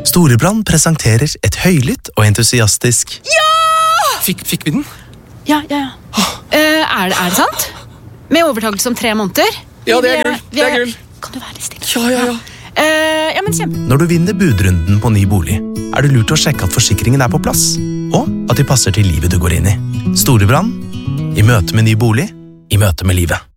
Storebrand presenterer et høylytt og entusiastisk Fikk vi den? Ja. Er det sant? Med overtakelse om 3 måneder? Ja, det er gull. Kan du være litt stille? Ja. Ja, men kjempe. Når du vinner budrunden på ny bolig, er det lurt å sjekke at forsikringen er på plass, og at de passer til livet du går inn i. Storebrand, i møte med ny bolig, i møte med livet.